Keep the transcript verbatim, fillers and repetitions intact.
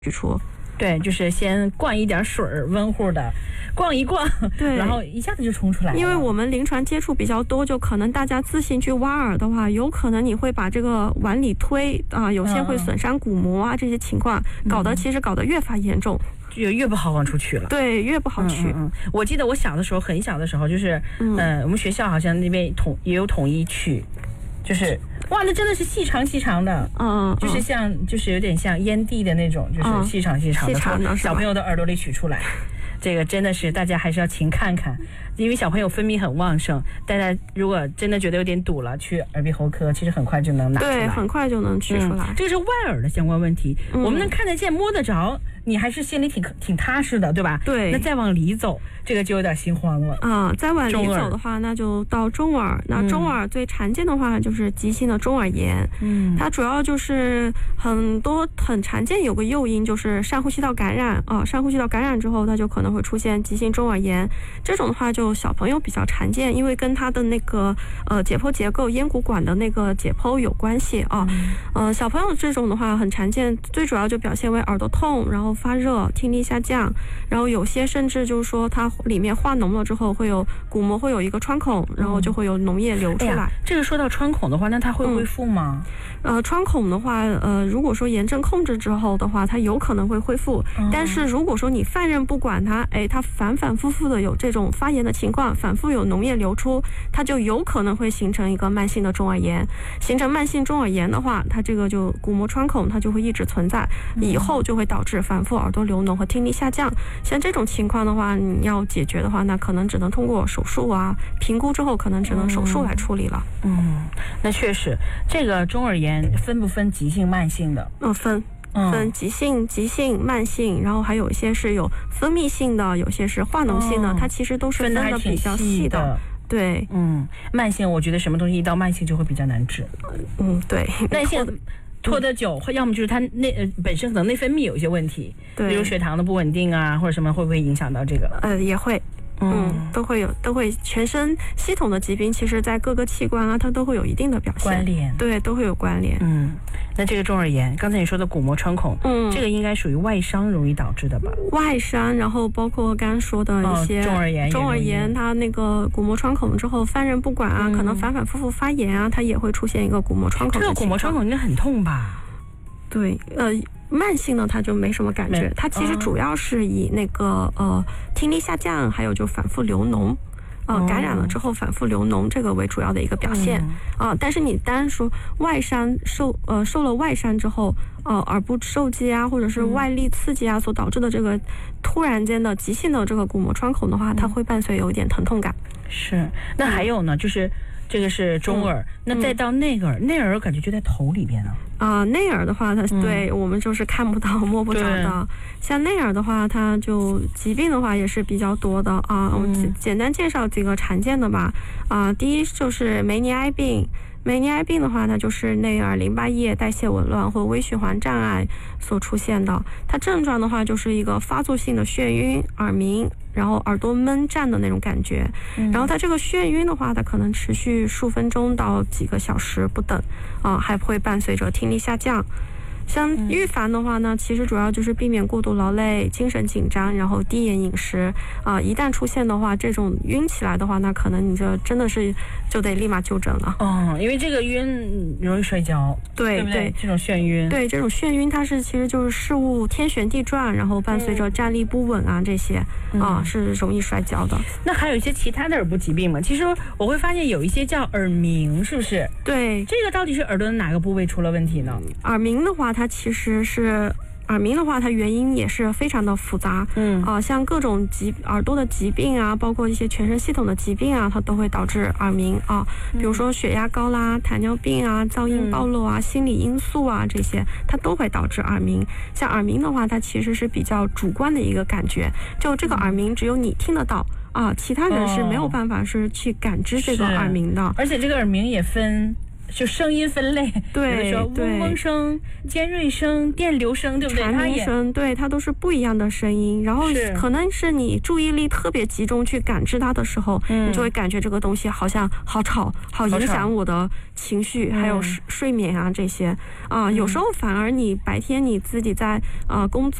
去除。 对，就是先灌一点水，温乎的，逛一逛， 对， 然后一下子就冲出来了。 因为我们临床接触比较多，就可能大家自行去挖耳的话，有可能你会把这个往里推啊、呃，有些会损伤骨膜啊，这些情况搞得其实搞得越发严重。 越越不好往出取了， 对，越不好取。 嗯嗯嗯、我记得我小的时候，很小的时候，就是，嗯、呃，我们学校好像那边统也有统一取，就是哇，那真的是细长细长的， 嗯， 就是像，就是有点像烟蒂的那种，就是细长细长的，从、嗯、小朋友的耳朵里取出来。这个真的是大家还是要勤看看，因为小朋友分泌很旺盛，大家如果真的觉得有点堵了，去耳鼻喉科其实很快就能拿出来， 对，很快就能取出来。 嗯、这个是外耳的相关问题，嗯、我们能看得见摸得着，你还是心里挺挺踏实的，对吧？ 对。 那再往里走，这个就有点心慌了啊。再往里走的话，那就到中耳。那中耳最常见的话就是急性的中耳炎，嗯，它主要就是很多很常见有个诱因就是上呼吸道感染啊，上呼吸道感染之后，它就可能会出现急性中耳炎。这种的话就小朋友比较常见，因为跟它的那个呃解剖结构、咽鼓管的那个解剖有关系啊。嗯、呃，小朋友这种的话很常见，最主要就表现为耳朵痛，然后发热、听力下降，然后有些甚至就是说它里面化脓了之后，会有鼓膜会有一个穿孔，然后就会有脓液流出来。 哎、这个说到穿孔的话，那它会恢复吗？ 嗯、呃，穿孔的话，呃，如果说炎症控制之后的话，它有可能会恢复。嗯、但是如果说你放任不管它，哎，它反反复复的有这种发炎的情况，反复有脓液流出，它就有可能会形成一个慢性的中耳炎。形成慢性中耳炎的话，它这个就鼓膜穿孔，它就会一直存在，以后就会导致反复耳朵流脓和听力下降。像这种情况的话，你要解决的话，那可能只能通过手术啊，评估之后可能只能手术来处理了。 嗯，那确实，这个中耳炎分不分急性、慢性的？ 嗯，分。分急性、急性、慢性，然后还有一些是有分泌性的，有些是化脓性的，哦、它其实都是分的比较细的。的对， 嗯，慢性我觉得什么东西一到慢性就会比较难治。 嗯，对， 慢性拖得久，嗯、要么就是它内呃本身可能内分泌有一些问题，对，比如血糖的不稳定啊，或者什么，会不会影响到这个？ 呃，也会。嗯，都会有，都会全身系统的疾病，其实在各个器官啊，它都会有一定的表现关联， 对，都会有关联。 嗯，那这个中耳炎，刚才你说的鼓膜穿孔，嗯，这个应该属于外伤容易导致的吧？ 外伤，然后包括刚刚说的一些、 哦、中耳炎， 中耳炎它那个鼓膜穿孔之后放任不管啊，嗯、可能反反复复发炎啊，它也会出现一个鼓膜穿孔的情况。 这个鼓膜穿孔应该很痛吧？ 对，呃。慢性呢，它就没什么感觉，它其实主要是以那个呃听力下降，还有就反复流脓，呃感染了之后反复流脓这个为主要的一个表现啊、呃。但是你单说外伤受呃受了外伤之后，呃耳部受击啊，或者是外力刺激啊所导致的这个突然间的急性的这个鼓膜穿孔的话，它会伴随有一点疼痛感。 是，那还有呢，就是这个是中耳，嗯、那再到内耳，嗯、内耳感觉就在头里边呢。 啊、呃，内耳的话，它、嗯、对我们就是看不到、摸不着的。像内耳的话，它就疾病的话也是比较多的啊。我、嗯、简单介绍几个常见的吧。啊、呃，第一就是梅尼埃病。梅尼埃病的话，它就是内耳淋巴液代谢紊乱或微循环障碍所出现的。它症状的话，就是一个发作性的眩晕、耳鸣，然后耳朵闷胀的那种感觉。嗯、然后它这个眩晕的话，它可能持续数分钟到几个小时不等，啊、呃，还会伴随着听力下降。像预防的话呢，其实主要就是避免过度劳累、精神紧张，然后低盐饮食啊、呃。一旦出现的话，这种晕起来的话，那可能你这真的是就得立马就诊了。 哦，因为这个晕容易摔跤， 对对不对？ 对， 这种眩晕， 对这种眩晕，它是其实就是事物天旋地转，然后伴随着站立不稳啊这些啊、嗯，是容易摔跤的。 那还有一些其他的耳部疾病吗？其实我会发现有一些叫耳鸣，是不是？ 对， 这个到底是耳朵的哪个部位出了问题呢？ 耳鸣的话，它其实是耳鸣的话，它原因也是非常的复杂。嗯啊、呃，像各种疾耳朵的疾病啊，包括一些全身系统的疾病啊，它都会导致耳鸣啊。比如说血压高啦、糖尿病啊、噪音暴露啊、嗯、心理因素啊这些，它都会导致耳鸣。像耳鸣的话，它其实是比较主观的一个感觉，就这个耳鸣只有你听得到啊，其他人是没有办法是去感知这个耳鸣的。 而且这个耳鸣也分就声音分类， 对， 比如说嗡嗡声、尖锐声、电流声，对不对？ 蝉鸣声，对，它都是不一样的声音。然后可能是你注意力特别集中去感知它的时候，嗯、你就会感觉这个东西好像好吵，好影响我的情绪，还有睡眠啊这些啊、呃。有时候反而你白天你自己在呃工作。